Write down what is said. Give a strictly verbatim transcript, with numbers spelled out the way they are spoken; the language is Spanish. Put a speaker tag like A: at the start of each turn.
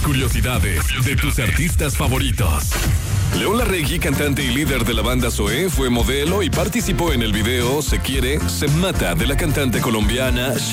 A: curiosidades de tus artistas favoritos. León Larregui, cantante y líder de la banda Zoé, fue modelo y participó en el video Se Quiere, Se Mata de la cantante colombiana